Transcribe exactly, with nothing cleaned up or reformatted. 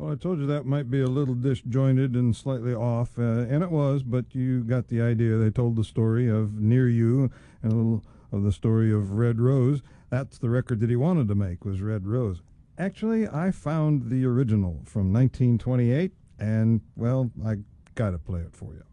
Well, I told you that might be a little disjointed and slightly off, uh, and it was, but you got the idea. They told the story of Near You and a little of the story of Red Rose. That's the record that he wanted to make, was Red Rose. Actually, I found the original from nineteen twenty-eight, and, well, I got to play it for you.